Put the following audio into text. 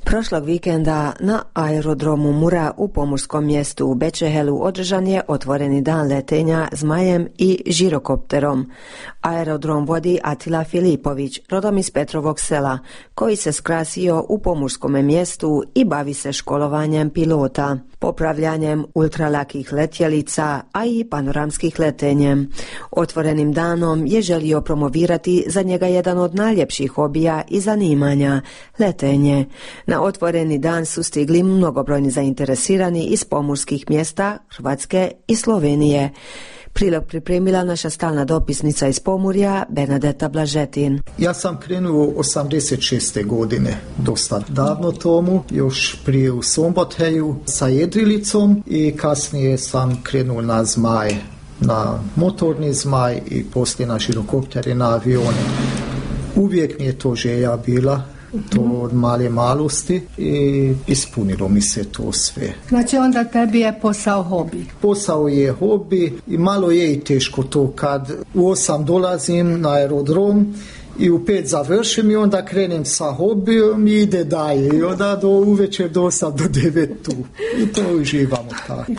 Prošlog vikenda na aerodromu Mura u pomorskom mjestu u Bečehelu održan je otvoreni dan letenja zmajem i žirokopterom. Aerodrom vodi Atila Filipović, rodom iz Petrovog Sela, koji se skrasio u pomorskom mjestu i bavi se školovanjem pilota, popravljanjem ultralakih letjelica, a i panoramskih letenjem. Otvorenim danom je želio promovirati za njega jedan od najljepših hobija i zanimanja, letenje. Na otvoreni dan su stigli mnogobrojni zainteresirani iz pomorskih mjesta Hrvatske i Slovenije. Prilog pripremila naša stalna dopisnica iz Pomurja, Bernadeta Blažetin. Ja sam krenuo 86. godine, dosta davno tomu, još prije u Sombotheju sa jedrilicom i kasnije sam krenuo na zmaj, na motorni zmaj i poslije na žirokoptere, na avione. Uvijek mi je to želja bila, to od male malosti, i ispunilo mi se to sve. Znači onda tebi je posao hobi? Posao je hobi i malo je i teško to kad u 8 dolazim na aerodrom i u 5 završim i onda krenem sa hobijom i ide dalje i onda do uvečer do 8 do 9 tu i to uživamo tako.